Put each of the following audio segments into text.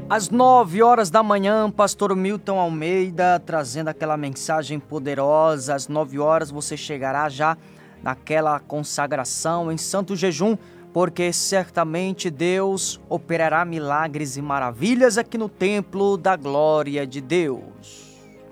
Às 9 horas da manhã, pastor Milton Almeida trazendo aquela mensagem poderosa. Às 9 horas você chegará já naquela consagração em santo jejum, porque certamente Deus operará milagres e maravilhas aqui no templo da glória de Deus.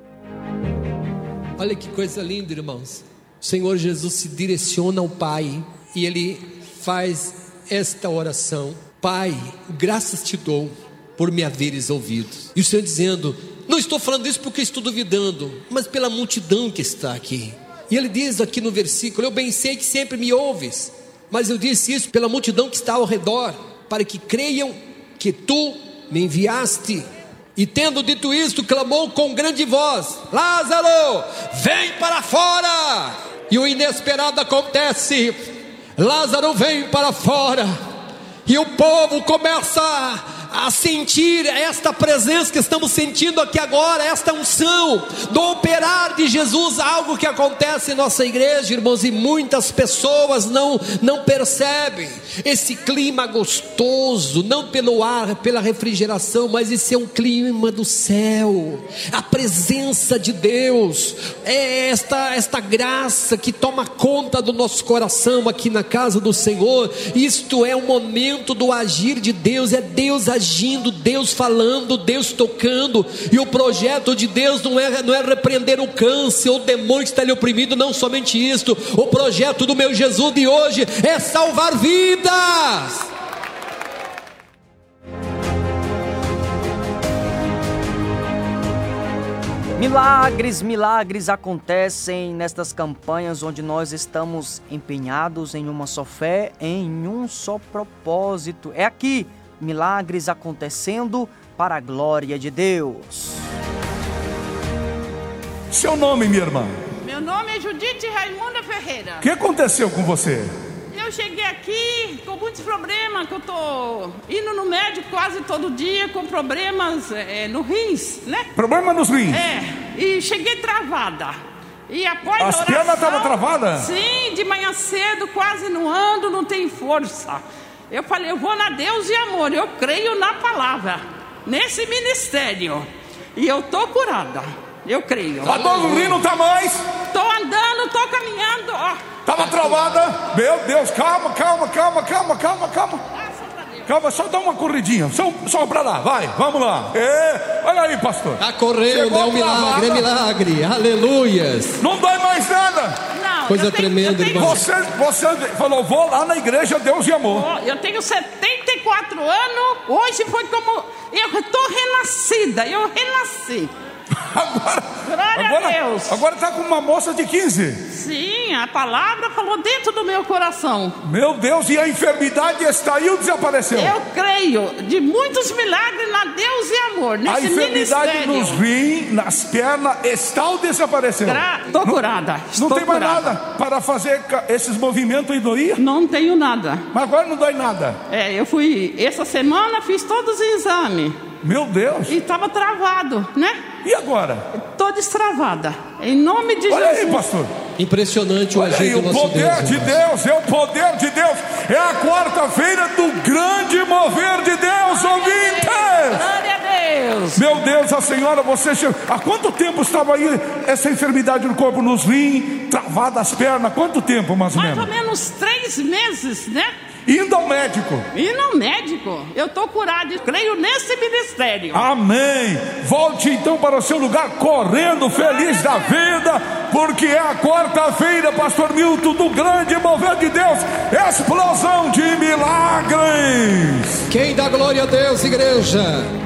Olha que coisa linda, irmãos. O Senhor Jesus se direciona ao Pai e Ele faz esta oração: Pai, graças te dou por me haveres ouvido. E o Senhor dizendo: não estou falando isso porque estou duvidando, mas pela multidão que está aqui. E Ele diz aqui no versículo: eu bem sei que sempre me ouves, mas eu disse isso pela multidão que está ao redor, para que creiam que tu me enviaste. E tendo dito isto, clamou com grande voz: Lázaro, vem para fora. E o inesperado acontece: Lázaro vem para fora, e o povo começa a sentir esta presença que estamos sentindo aqui agora, esta unção do operar de Jesus, algo que acontece em nossa igreja, irmãos, e muitas pessoas não percebem esse clima gostoso, não pelo ar, pela refrigeração, mas esse é um clima do céu, a presença de Deus, é esta graça que toma conta do nosso coração aqui na casa do Senhor. Isto é o momento do agir de Deus, é Deus agindo, Deus falando, Deus tocando. E o projeto de Deus não é repreender o câncer ou o demônio que está lhe oprimido, não somente isto. O projeto do meu Jesus de hoje é salvar vidas. Milagres acontecem nestas campanhas onde nós estamos empenhados em uma só fé, em um só propósito. É aqui, milagres acontecendo para a glória de Deus. Seu nome, minha irmã? Meu nome é Judite Raimunda Ferreira. O que aconteceu com você? Eu cheguei aqui com muitos problemas, que eu tô indo no médico quase todo dia com problemas no rins, né? Problema nos rins? E cheguei travada. E após a oração... As pernas estavam travadas? Sim, de manhã cedo, quase não ando, não tenho força. Eu falei, eu vou na Deus e amor, eu creio na palavra, nesse ministério. E eu tô curada, eu creio. A dor no rim não tá mais? Tô andando, tô caminhando, ó. Tava travada? Meu Deus, calma. Calma, só dá uma corridinha, só pra lá, vai, vamos lá. Olha aí, pastor. Tá correndo, é um milagre, é milagre, aleluias. Não dói mais nada. Não, coisa tremenda, irmão. Você falou, vou lá na igreja Deus e Amor. Eu tenho 74 anos, hoje foi como, eu tô renascida, eu renasci. Glória a Deus. Agora tá com uma moça de 15. Sim, a palavra falou dentro do meu coração. Meu Deus, e a enfermidade está aí ou desapareceu? Eu creio de muitos milagres na Deus e Amor, nesse a enfermidade ministério. nos rins, nas pernas, está ou desapareceu? Estou curada. Não tem mais nada para fazer esses movimentos e doer? Não tenho nada. Mas agora não dói nada? Eu fui, essa semana fiz todos os exames. Meu Deus. E estava travado, né? E agora? Estou destravada. Em nome de Jesus. Olha aí, pastor. Impressionante o agir do nosso Deus. O poder de Deus, é o poder de Deus. É a quarta-feira do grande mover de Deus, ouvintes. Glória a Deus. Meu Deus, a senhora, você chegou. Há quanto tempo estava aí essa enfermidade no corpo, nos rins, travada as pernas? Quanto tempo, mais ou menos? Mais ou menos 3 meses, né? Indo ao médico. Indo ao médico. Eu estou curado, creio nesse ministério. Amém. Volte então para o seu lugar correndo, feliz da vida, porque é a quarta-feira, pastor Milton, do grande mover de Deus, explosão de milagres. Quem dá glória a Deus, igreja?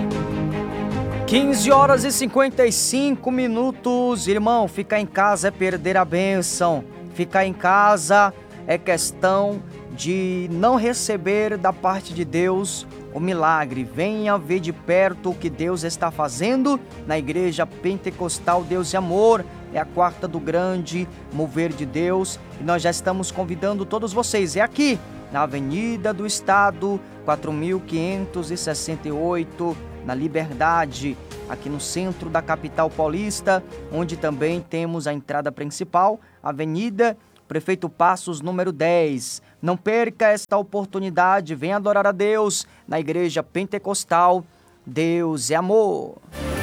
15h55. Irmão, ficar em casa é perder a bênção. Ficar em casa é questão de não receber da parte de Deus o milagre. Venha ver de perto o que Deus está fazendo na Igreja Pentecostal Deus e Amor. É a quarta do grande mover de Deus e nós já estamos convidando todos vocês. É aqui, na Avenida do Estado, 4568, na Liberdade, aqui no centro da capital paulista, onde também temos a entrada principal, Avenida Prefeito Passos, número 10. Não perca esta oportunidade, venha adorar a Deus na Igreja Pentecostal Deus é amor.